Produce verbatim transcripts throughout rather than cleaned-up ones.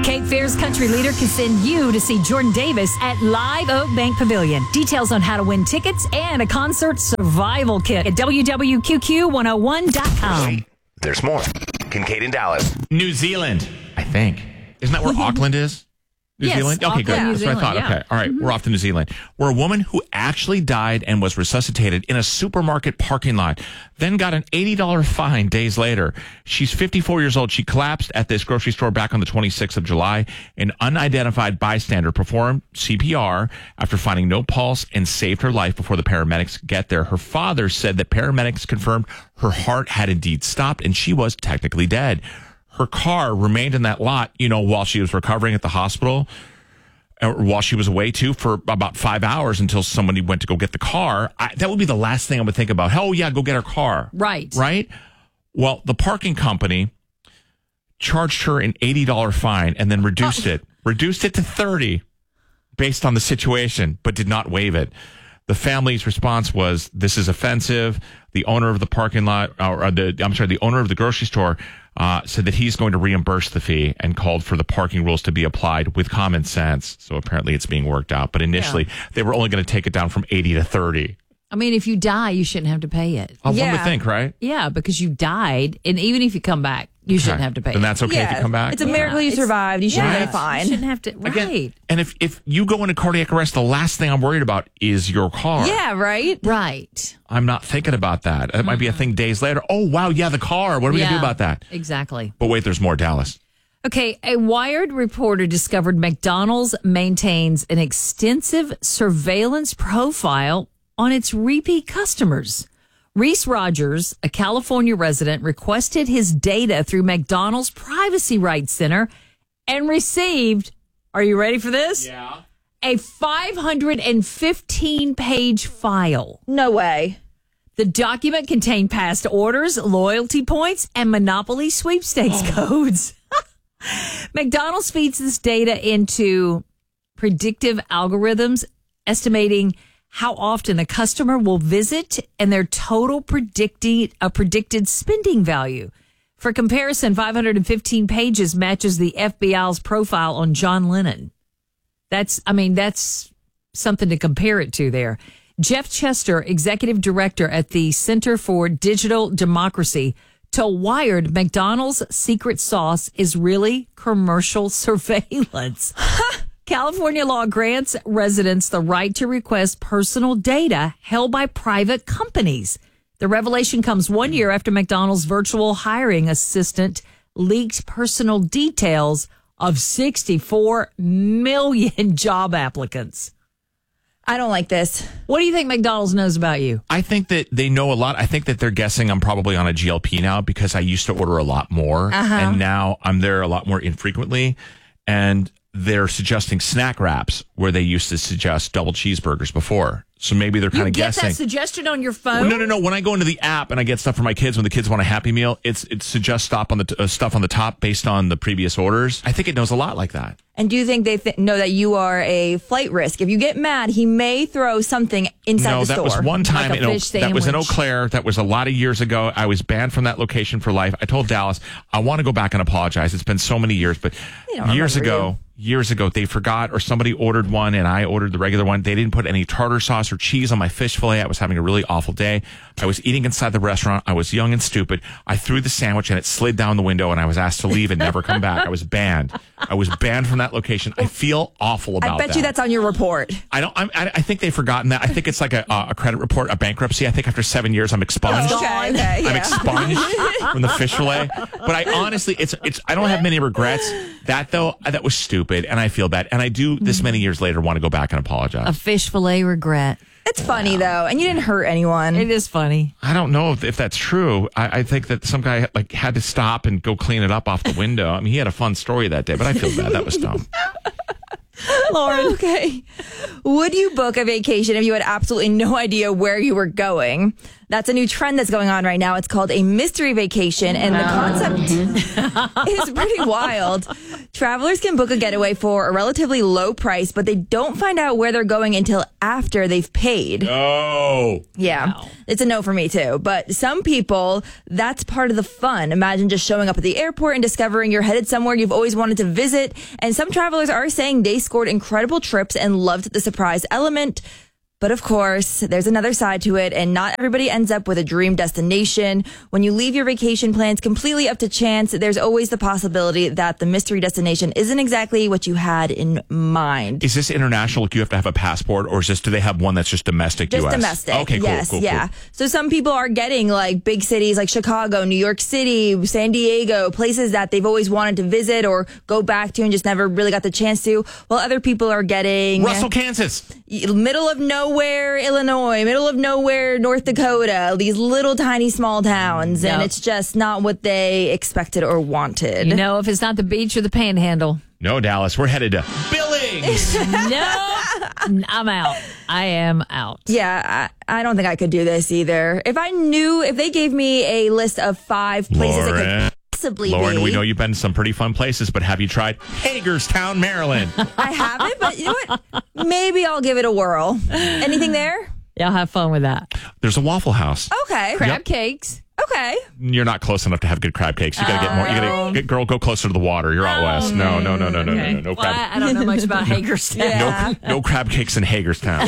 Cape Fear's country leader can send you to see Jordan Davis at Live Oak Bank Pavilion. Details on how to win tickets and a concert survival kit at w w q q one oh one dot com. Wait, there's more. Kincaid in Dallas. New Zealand, I think. Isn't that where Auckland is? New Yes, Zealand? Okay, Auckland, good. New That's what I thought. Zealand, yeah. Okay. All right. Mm-hmm. We're off to New Zealand. Where a woman who actually died and was resuscitated in a supermarket parking lot, then got an eighty dollars fine days later. She's fifty-four years old. She collapsed at this grocery store back on the twenty-sixth of July. An unidentified bystander performed C P R after finding no pulse and saved her life before the paramedics get there. Her father said that paramedics confirmed her heart had indeed stopped and she was technically dead. Her car remained in that lot, you know, while she was recovering at the hospital, or while she was away too, for about five hours until somebody went to go get the car. I, that would be the last thing I would think about. Oh, yeah, go get her car. Right. Right? Well, the parking company charged her an eighty dollars fine and then reduced Oh. it, reduced it to thirty dollars based on the situation, but did not waive it. The family's response was, this is offensive. The owner of the parking lot, or the, I'm sorry, the owner of the grocery store uh, said that he's going to reimburse the fee and called for the parking rules to be applied with common sense. So apparently it's being worked out. But initially, yeah. they were only going to take it down from eighty to thirty. I mean, if you die, you shouldn't have to pay it. Oh, Yeah. One would think, right? Yeah, because you died, and even if you come back, you Okay. shouldn't have to pay And it. that's okay if you come back? It's a miracle you It's- survived. You shouldn't Yes, get a fine. You shouldn't have to. Again, Right. and if, if you go into cardiac arrest, the last thing I'm worried about is your car. Yeah, right? Right. I'm not thinking about that. It might be a thing days later. Oh, wow, yeah, the car. What are we going to do about that? Exactly. But wait, there's more, Dallas. Okay, a Wired reporter discovered McDonald's maintains an extensive surveillance profile on its repeat customers. Reese Rogers, a California resident, requested his data through McDonald's Privacy Rights Center and received, are you ready for this? Yeah. A five hundred fifteen page file. No way. The document contained past orders, loyalty points, and Monopoly sweepstakes codes. McDonald's feeds this data into predictive algorithms, estimating how often a customer will visit and their total predicted, uh, predicted spending value. For comparison, five hundred fifteen pages matches the F B I's profile on John Lennon. That's, I mean, that's something to compare it to there. Jeff Chester, executive director at the Center for Digital Democracy, told Wired McDonald's secret sauce is really commercial surveillance. California law grants residents the right to request personal data held by private companies. The revelation comes one year after McDonald's virtual hiring assistant leaked personal details of sixty-four million job applicants. I don't like this. What do you think McDonald's knows about you? I think that they know a lot. I think that they're guessing I'm probably on a G L P now because I used to order a lot more. Uh-huh. And now I'm there a lot more infrequently. And they're suggesting snack wraps where they used to suggest double cheeseburgers before. So maybe they're kind You of get guessing. that suggestion on your phone? Well, no, no, no. When I go into the app and I get stuff for my kids, when the kids want a Happy Meal, it's it suggests stop on the t- uh, stuff on the top based on the previous orders. I think it knows a lot like that. And do you think they th- know that you are a flight risk? If you get mad, he may throw something inside no, the that store. was one time. Like a in Eau- fish that was in Eau sandwich. Claire. That was a lot of years ago. I was banned from that location for life. I told Dallas I want to go back and apologize. It's been so many years, but They don't years remember ago. Years ago, they forgot, or somebody ordered one, and I ordered the regular one. They didn't put any tartar sauce or cheese on my fish fillet. I was having a really awful day. I was eating inside the restaurant. I was young and stupid. I threw the sandwich, and it slid down the window, and I was asked to leave and never come back. I was banned. I was banned from that location. I feel awful about I bet that. you that's on your report. I don't. I'm, I I think they've forgotten that. I think it's like a, a credit report, a bankruptcy. I think after seven years, I'm expunged. Okay, okay, I'm yeah. expunged from the fish fillet. But I honestly, it's it's. I don't have many regrets. That though, that was stupid, and I feel bad. And I do this many years later want to go back and apologize. A fish fillet regret. It's funny, though, and you didn't hurt anyone. It is funny. I don't know if, if that's true. I, I think that some guy like had to stop and go clean it up off the window. I mean, he had a fun story that day, but I feel bad. That was dumb. Lauren. Okay. Would you book a vacation if you had absolutely no idea where you were going? That's a new trend that's going on right now. It's called a mystery vacation, and the concept is pretty wild. Travelers can book a getaway for a relatively low price, but they don't find out where they're going until after they've paid. Oh. Yeah, wow. It's a no for me too. But some people, that's part of the fun. Imagine just showing up at the airport and discovering you're headed somewhere you've always wanted to visit. And some travelers are saying they scored incredible trips and loved the surprise element. But of course, there's another side to it, and not everybody ends up with a dream destination. When you leave your vacation plans completely up to chance, there's always the possibility that the mystery destination isn't exactly what you had in mind. Is this international? Do you have to have a passport, or is this, do they have one that's just domestic Just U S? domestic. Okay, cool, yes, cool, yeah. cool. So some people are getting like big cities like Chicago, New York City, San Diego, places that they've always wanted to visit or go back to and just never really got the chance to, while other people are getting Russell, Kansas. middle of nowhere, Illinois, middle of nowhere, North Dakota, these little tiny small towns. And Yep. it's just not what they expected or wanted. You know, if it's not the beach or the panhandle. No, Dallas. We're headed to Billings. No, I'm out. I am out. Yeah, I, I don't think I could do this either. If I knew, if they gave me a list of five places it Lauren. could possibly Lauren, be. we know you've been to some pretty fun places, but have you tried Hagerstown, Maryland? I haven't, but you know what? Maybe I'll give it a whirl. Anything there? Y'all have fun with that. There's a Waffle House. Okay. Crab Yep. cakes. Okay. You're not close enough to have good crab cakes. You got to get more. You got to get, girl, go closer to the water. You're out west. No, no, no, no, no, no, no, no Well, crab. I, I don't know much about Hagerstown. Yeah. No, no crab cakes in Hagerstown.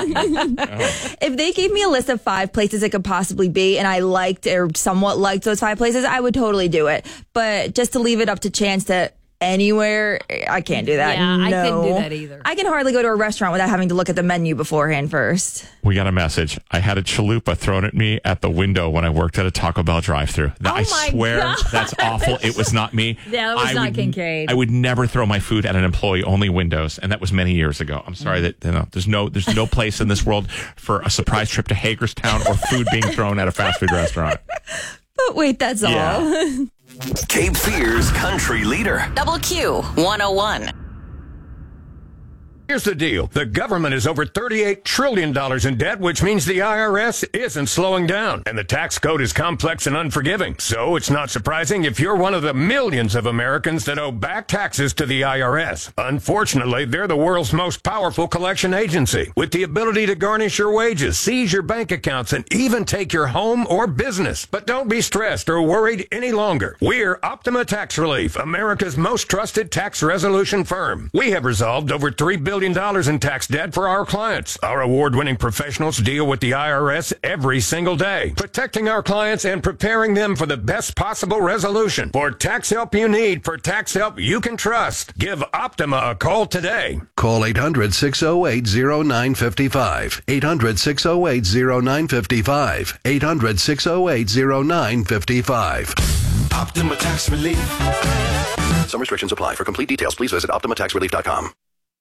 If they gave me a list of five places it could possibly be, and I liked or somewhat liked those five places, I would totally do it. But just to leave it up to chance that anywhere, I can't do that. Yeah, I No. couldn't do that either. I can hardly go to a restaurant without having to look at the menu beforehand first. We got a message. I had a chalupa thrown at me at the window when I worked at a Taco Bell drive-thru. Oh I my swear gosh. that's awful. It was not me. Yeah, it was I not would, Kincaid. I would never throw my food at an employee, only windows, and that was many years ago. I'm sorry that you know there's no there's no place in this world for a surprise trip to Hagerstown or food being thrown at a fast food restaurant. But wait, that's Yeah. all. Cape Fear's country leader. Double Q one oh one. Here's the deal. The government is over thirty-eight trillion dollars in debt, which means the I R S isn't slowing down. And the tax code is complex and unforgiving. So it's not surprising if you're one of the millions of Americans that owe back taxes to the I R S. Unfortunately, they're the world's most powerful collection agency, with the ability to garnish your wages, seize your bank accounts, and even take your home or business. But don't be stressed or worried any longer. We're Optima Tax Relief, America's most trusted tax resolution firm. We have resolved over three billion dollars in tax debt for our clients. Our award-winning professionals deal with the I R S every single day, protecting our clients and preparing them for the best possible resolution. For tax help you need, for tax help you can trust, give Optima a call today. Call eight hundred, six oh eight, oh nine five five. eight hundred, six oh eight, oh nine five five. eight hundred, six oh eight, oh nine five five. Optima Tax Relief. Some restrictions apply. For complete details, please visit optima tax relief dot com.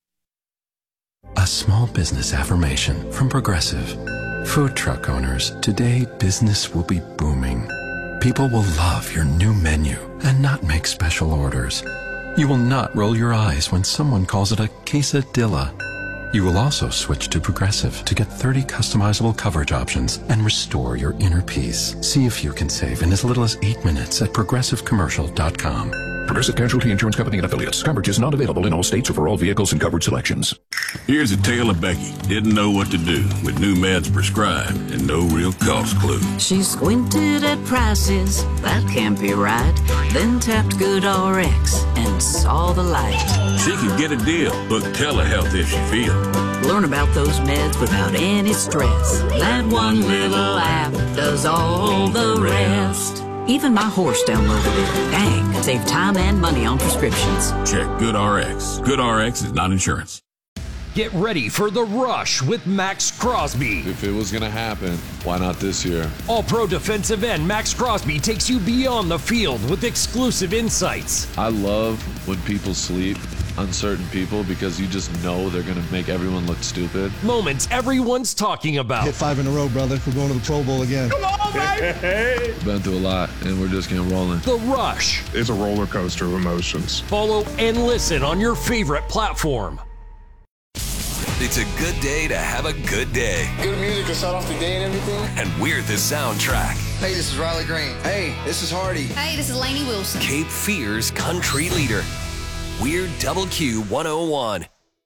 A small business affirmation from Progressive. Food truck owners, today business will be booming. People will love your new menu and not make special orders. You will not roll your eyes when someone calls it a quesadilla. You will also switch to Progressive to get thirty customizable coverage options and restore your inner peace. See if you can save in as little as eight minutes at progressive commercial dot com. Progressive Casualty Insurance Company and affiliates. Coverage is not available in all states or for all vehicles and coverage selections. Here's a tale of Becky. Didn't know what to do with new meds prescribed and no real cost clue. She squinted at prices, that can't be right. Then tapped GoodRx and saw the light. She could get a deal. Book telehealth if she feels. Learn about those meds without any stress. That one little app does all the rest. Even my horse downloaded it. Dang, save time and money on prescriptions. Check GoodRx. GoodRx is not insurance. Get ready for The Rush with Max Crosby. If it was going to happen, why not this year? All-pro defensive end Max Crosby takes you beyond the field with exclusive insights. I love when people sleep, uncertain people, because you just know they're going to make everyone look stupid. Moments everyone's talking about. Hit five in a row, brother. We're going to the Pro Bowl again. Come on, baby! Been through a lot, and we're just getting rolling. The Rush. It's a roller coaster of emotions. Follow and listen on your favorite platform. It's a good day to have a good day. Good music to start off the day and everything. And we're the soundtrack. Hey, this is Riley Green. Hey, this is Hardy. Hey, this is Lainey Wilson. Cape Fear's country leader. We're Double Q one oh one.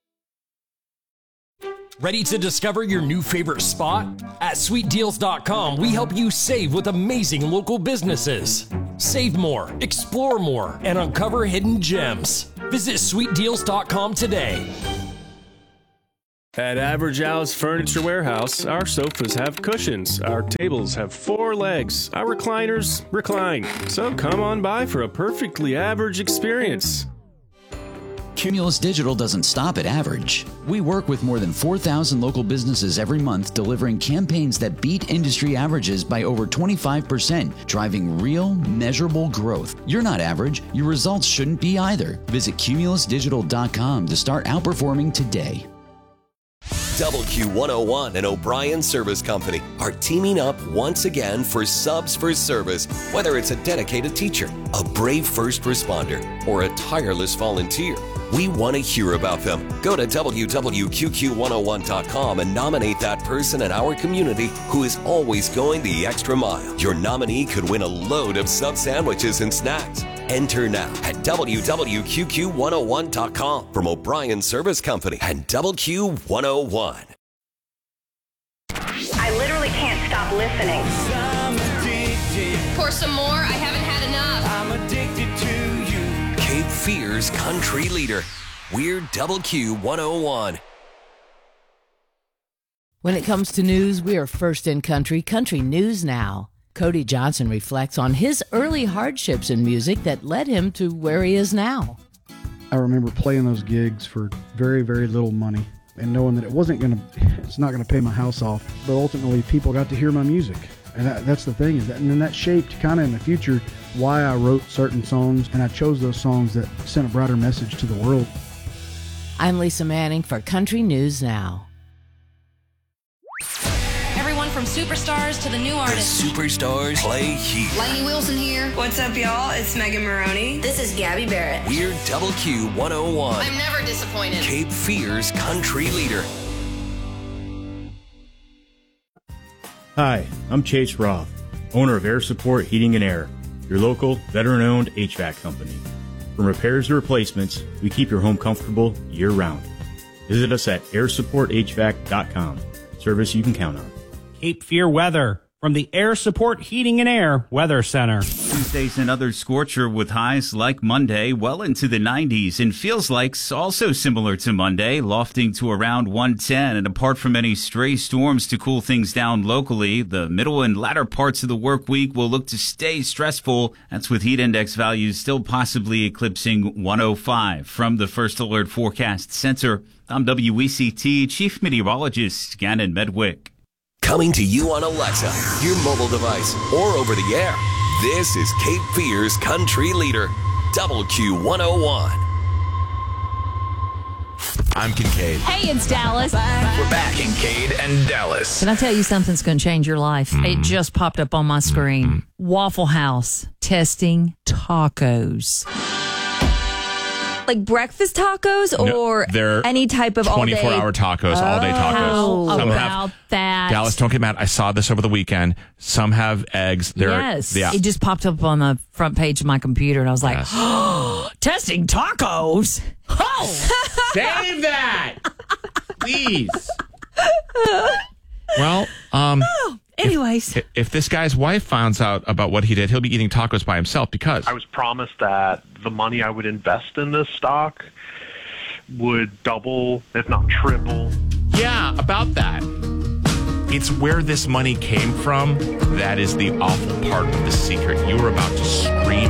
Ready to discover your new favorite spot? At sweet deals dot com, we help you save with amazing local businesses. Save more, explore more, and uncover hidden gems. Visit sweet deals dot com today. At Average Al's Furniture Warehouse, our sofas have cushions, our tables have four legs, our recliners recline. So come on by for a perfectly average experience. Cumulus Digital doesn't stop at average. We work with more than four thousand local businesses every month, delivering campaigns that beat industry averages by over twenty-five percent, driving real, measurable growth. You're not average. Your results shouldn't be either. Visit cumulus digital dot com to start outperforming today. Double Q one oh one and O'Brien Service Company are teaming up once again for Subs for Service. Whether it's a dedicated teacher, a brave first responder, or a tireless volunteer, we want to hear about them. Go to w w w dot q q one oh one dot com and nominate that person in our community who is always going the extra mile. Your nominee could win a load of sub sandwiches and snacks. Enter now at w w w dot q q one oh one dot com from O'Brien Service Company and Double Q one oh one. I literally can't stop listening. Pour some more. I haven't had enough. I'm addicted to you. Cape Fear's country leader. We're Double Q one oh one. When it comes to news, we are first in country, Country News Now. Cody Johnson reflects on his early hardships in music that led him to where he is now. I remember playing those gigs for very, very little money and knowing that it wasn't going to, it's not going to pay my house off, but ultimately people got to hear my music. And that, that's the thing, is that, and then that shaped kind of in the future why I wrote certain songs, and I chose those songs that sent a brighter message to the world. I'm Lisa Manning for Country News Now. Everyone from superstars to the new artists. The superstars play here. Lainey Wilson here. What's up, y'all? It's Megan Maroney. This is Gabby Barrett. We're Double Q one oh one. I'm never disappointed. Cape Fear's country leader. Hi, I'm Chase Roth, owner of Air Support Heating and Air, your local veteran-owned H V A C company. From repairs to replacements, we keep your home comfortable year-round. Visit us at air support h vac dot com. Service you can count on. Cape Fear weather from the Air Support Heating and Air Weather Center. Tuesday's another scorcher with highs like Monday well into the nineties, and feels like also similar to Monday, lofting to around one ten. And apart from any stray storms to cool things down locally, the middle and latter parts of the work week will look to stay stressful. That's with heat index values still possibly eclipsing one oh five. From the First Alert Forecast Center, I'm W E C T Chief Meteorologist Gannon Medwick. Coming to you on Alexa, your mobile device, or over the air. This is Cape Fear's country leader, Double Q one oh one. I'm Kincaid. Hey, it's Dallas. We're back, Kincaid and Dallas. Can I tell you something's going to change your life? Mm. It just popped up on my screen. Mm. Waffle House testing tacos. Like breakfast tacos or no, any type of all day? twenty-four hour tacos, oh. all day tacos. How Some about have, that? Dallas, don't get mad. I saw this over the weekend. Some have eggs. They're, yes. Yeah. It just popped up on the front page of my computer, and I was like, yes. oh, testing tacos? Oh! Save that! Please. Well, um... Oh. Anyways. If, if this guy's wife finds out about what he did, he'll be eating tacos by himself because I was promised that the money I would invest in this stock would double, if not triple. Yeah, about that. It's where this money came from. That is the awful part of the secret. You were about to scream